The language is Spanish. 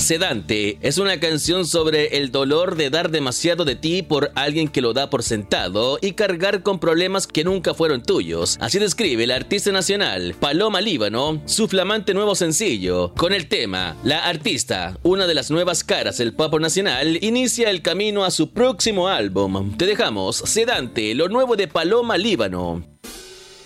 Sedante es una canción sobre el dolor de dar demasiado de ti por alguien que lo da por sentado y cargar con problemas que nunca fueron tuyos. Así describe la artista nacional Paloma Líbano su flamante nuevo sencillo. Con el tema, la artista, una de las nuevas caras del pop nacional, inicia el camino a su próximo álbum. Te dejamos Sedante, lo nuevo de Paloma Líbano.